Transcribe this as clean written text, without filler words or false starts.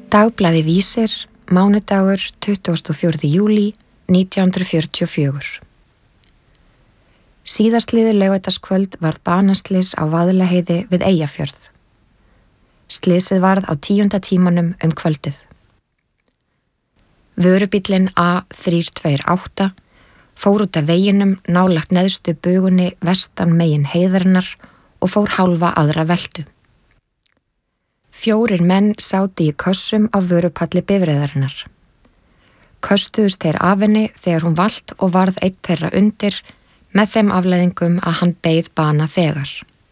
Dagblaði Vísir, mánudagur 24. júlí 1944. Síðastliðið laugardagskvöld varð banaslys á Vaðlaheiði við Eyjafjörð. Slysið varð á 10. tímanum kvöldið. Vörubíllinn A328 fór út af veginum nálægt neðstu bugunni vestan megin heiðarinnar og fór hálfa aðra veltu. 4 menn sátu í kössum á vörupalli bifreiðarinnar. Köstuðust þeir af henni þegar hún valt og varð einn þeirra undir með þeim afleiðingum að hann beið bana þegar.